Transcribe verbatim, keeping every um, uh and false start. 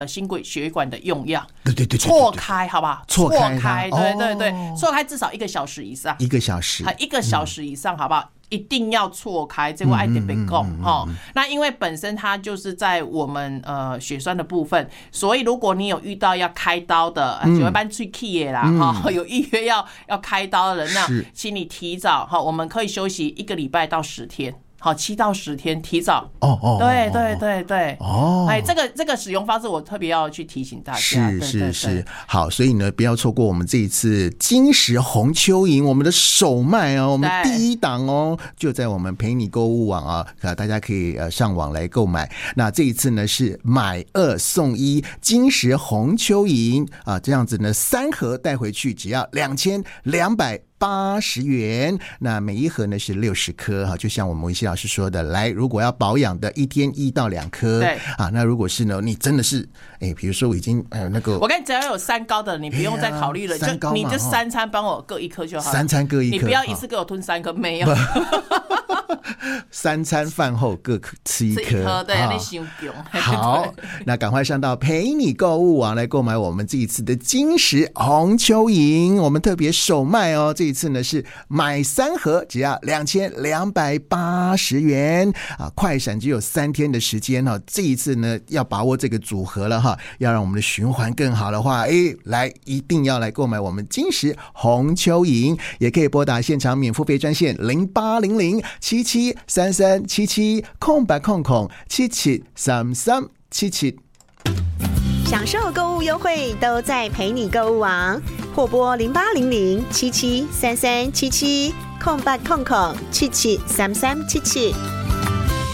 呃心血血管的用药， 对对对， 错开好不好？ 错开， 开，对对对，错开至少一个小时以上， 一个小时， 一个小时以上，好不好？一定要错开，这个爱得被供哈。那因为本身它就是在我们呃血栓的部分，所以如果你有遇到要开刀的，就一般去 key 啦哈，有预约要要开刀的人，那请你提早哈，我们可以休息一个礼拜到十天。好，七到十天提早哦哦， 对对对对哦， 哎，这个这个使用方式我特别要去提醒大家， 是是是，好，所以呢，不要错过我们这一次金石红蚯蚓我们的首卖哦，我们第一档哦，就在我们陪你购物网啊，大家可以呃上网来购买。那这一次呢是买二送一金石红蚯蚓啊，这样子呢三盒带回去只要两千两百。八十元，那每一盒呢是六十颗哈，就像我们文熙老师说的，来，如果要保养的，一天一到两颗， 对啊，那如果是呢，你真的是，哎，比如说我已经呃那个， 我看只要有三高的，你不用再考虑了，哎、就你就三餐帮我各一颗就好了， 三餐各一颗， 你不要一次给我吞三颗，没有。 三餐饭后各吃一颗， 对，你想穷。 好，那赶快上到陪你购物网来购买我们这一次的金石红蚯蚓，我们特别首卖哦。这一次呢是买三盒只要两千两百八十元啊，快闪只有三天的时间哈。这一次呢要把握这个组合了哈，要让我们的循环更好的话，哎，来一定要来购买我们金石红蚯蚓，也可以拨打现场免付费专线零八零零七七三三七七空白空空七七三三七七。 享受购物优惠都在陪你购物网，或拨零八零零七七三三七七空白空空七七三三七七。